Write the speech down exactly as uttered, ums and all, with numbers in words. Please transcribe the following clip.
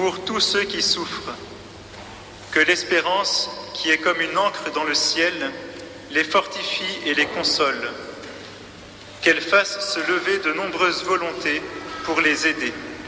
pour tous ceux qui souffrent. Que l'espérance, qui est comme une ancre dans le ciel, les fortifie et les console. Qu'elle fasse se lever de nombreuses volontés pour les aider.